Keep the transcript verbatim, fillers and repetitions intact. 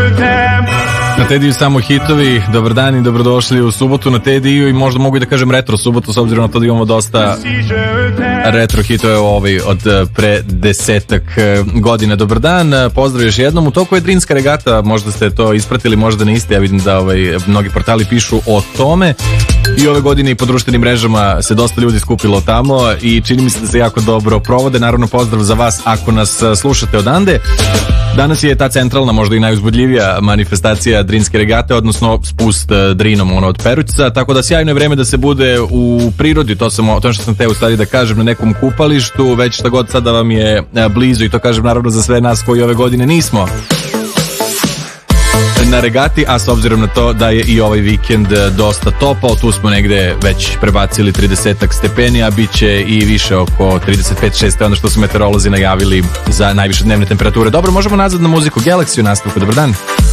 Na Tediju samo hitovi, dobar dan i dobrodošli u subotu na Tediju i možda mogu i da kažem retro subotu s obzirom na to da imamo dosta retro hitove ovaj od pre desetak godina. Dobar dan, pozdrav još jednom. U toku je Drinska regata, možda ste to ispratili, možda niste, ja vidim da ovaj, mnogi portali pišu o tome. I ove godine i po društvenim mrežama se dosta ljudi skupilo tamo i čini mi se da se jako dobro provode. Naravno pozdrav za vas ako nas slušate odande. Danas je ta centralna, možda i najuzbudljivija manifestacija Drinske regate, odnosno spust Drinom, ono od Perućca, tako da sjajno je vreme da se bude u prirodi, to sam to što sam teo u stvari da kažem, na nekom kupalištu, već šta god sada vam je blizu, i to kažem naravno za sve nas koji ove godine nismo na regati, a s obzirom na to da je i ovaj vikend dosta topao, tu smo negde već prebacili tridesetak stepeni, a bit će i više oko trideset pet šest, ono što su meteorolozi najavili za najviše dnevne temperature. Dobro, možemo nazad na muziku. Galaxy u nastavku, dobar dan.